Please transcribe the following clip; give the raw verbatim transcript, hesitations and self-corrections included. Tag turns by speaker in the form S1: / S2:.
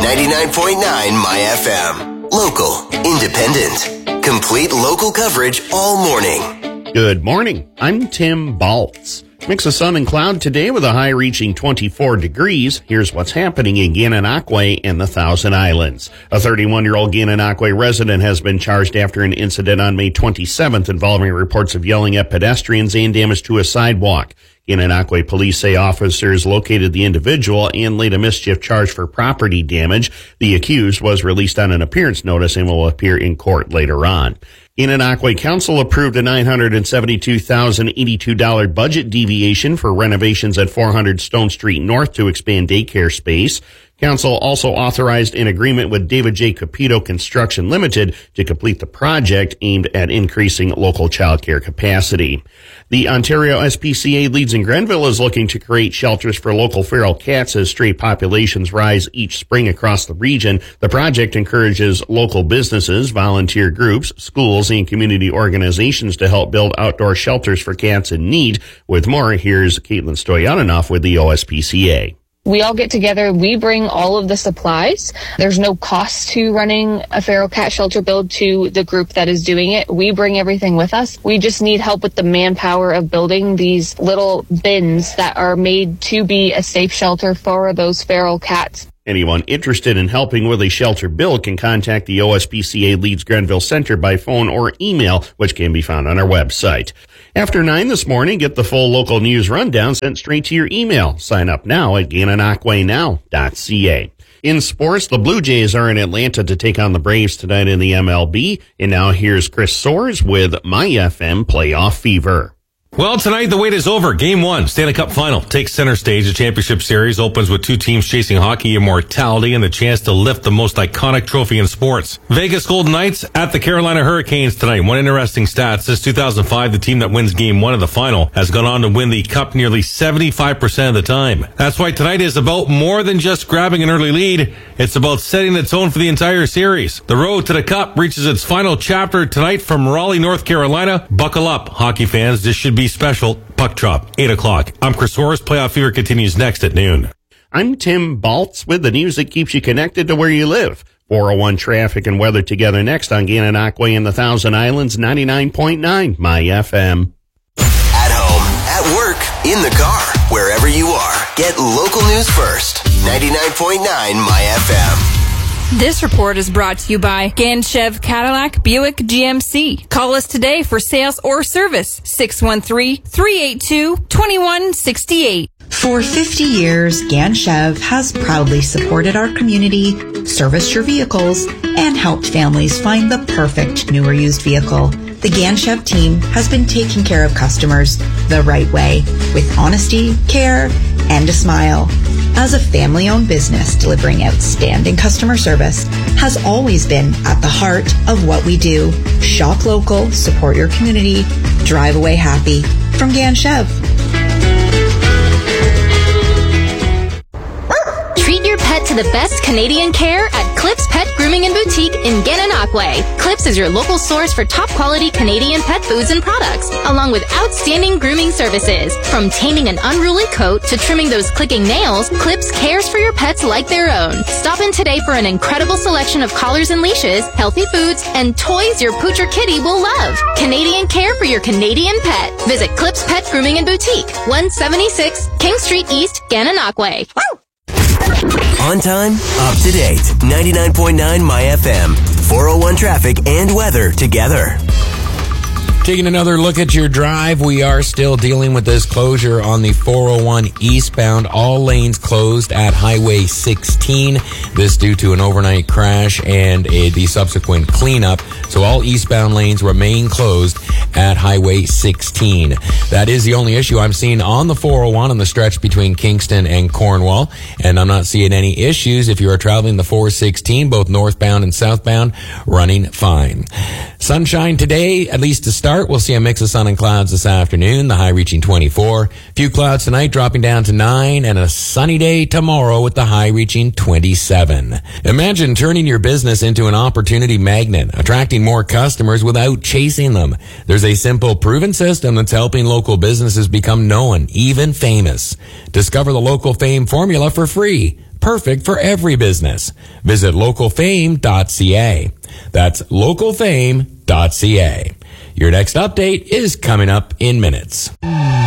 S1: ninety-nine point nine My F M. Local, independent, complete local coverage all morning.
S2: Good morning. I'm Tim Baltz. Mix of sun and cloud today with a high reaching twenty-four degrees. Here's what's happening in Gananoque and the Thousand Islands. A thirty-one-year-old Gananoque resident has been charged after an incident on May twenty-seventh involving reports of yelling at pedestrians and damage to a sidewalk. Gananoque police say officers located the individual and laid a mischief charge for property damage. The accused was released on an appearance notice and will appear in court later on. Gananoque Council approved a nine hundred seventy-two thousand eighty-two dollars budget deviation for renovations at four hundred Stone Street North to expand daycare space. Council also authorized an agreement with David J. Capito Construction Limited to complete the project aimed at increasing local childcare capacity. The Ontario S P C A Leeds and Grenville is looking to create shelters for local feral cats as stray populations rise each spring across the region. The project encourages local businesses, volunteer groups, schools, and community organizations to help build outdoor shelters for cats in need. With more, here's Caitlin Stoyaninoff with the O S P C A.
S3: We all get together, we bring all of the supplies. There's no cost to running a feral cat shelter build to the group that is doing it. We bring everything with us. We just need help with the manpower of building these little bins that are made to be a safe shelter for those feral cats.
S2: Anyone interested in helping with a shelter build can contact the O S P C A Leeds Grenville Center by phone or email, which can be found on our website. After nine this morning, get the full local news rundown sent straight to your email. Sign up now at gananoque now dot c a. In sports, the Blue Jays are in Atlanta to take on the Braves tonight in the M L B. And now here's Chris Soares with My F M Playoff Fever.
S4: Well, tonight the wait is over. Game one, Stanley Cup Final, takes center stage. The championship series opens with two teams chasing hockey immortality and the chance to lift the most iconic trophy in sports. Vegas Golden Knights at the Carolina Hurricanes tonight. One interesting stat, since two thousand five, the team that wins game one of the final has gone on to win the cup nearly seventy-five percent of the time. That's why tonight is about more than just grabbing an early lead. It's about setting the tone for the entire series. The road to the cup reaches its final chapter tonight from Raleigh, North Carolina. Buckle up, hockey fans. This should be special. Puck drop, eight o'clock. I'm Chris Soares. Playoff Fever continues next at noon.
S2: I'm Tim Baltz with the news that keeps you connected to where you live. four oh one traffic and weather together next on Gananoque and the Thousand Islands, ninety-nine point nine My F M.
S1: At home, at work, in the car, wherever you are, get local news first. ninety-nine point nine My F M.
S5: This report is brought to you by Ganchev Cadillac Buick G M C. Call us today for sales or service. six one three, three eight two, two one six eight.
S6: For fifty years, Ganchev has proudly supported our community, serviced your vehicles, and helped families find the perfect new or used vehicle. The Ganchev team has been taking care of customers the right way, with honesty, care, and a smile. As a family-owned business, delivering outstanding customer service has always been at the heart of what we do. Shop local, support your community, drive away happy. From Ganchev.
S7: Treat your pet to the best Canadian care at Clips Pet Grooming and Boutique in Gananoque. Clips is your local source for top-quality Canadian pet foods and products, along with outstanding grooming services. From taming an unruly coat to trimming those clicking nails, Clips cares for your pets like their own. Stop in today for an incredible selection of collars and leashes, healthy foods, and toys your pooch or kitty will love. Canadian care for your Canadian pet. Visit Clips Pet Grooming and Boutique, one seventy-six King Street East, Gananoque.
S1: On time, up to date. ninety-nine point nine My F M. four oh one traffic and weather together.
S8: Taking another look at your drive, we are still dealing with this closure on the four oh one eastbound. All lanes closed at Highway sixteen. This due to an overnight crash and a, the subsequent cleanup. So all eastbound lanes remain closed at Highway sixteen. That is the only issue I'm seeing on the four oh one on the stretch between Kingston and Cornwall. And I'm not seeing any issues if you are traveling the four sixteen, both northbound and southbound, running fine. Sunshine today, at least to start. We'll see a mix of sun and clouds this afternoon, the high reaching twenty-four. Few clouds tonight, dropping down to nine, and a sunny day tomorrow with the high reaching twenty-seven. Imagine turning your business into an opportunity magnet, attracting more customers without chasing them. There's a simple, proven system that's helping local businesses become known, even famous. Discover the local fame formula for free. perfect for every business. Visit local fame dot c a. That's local fame dot c a. Your next update is coming up in minutes.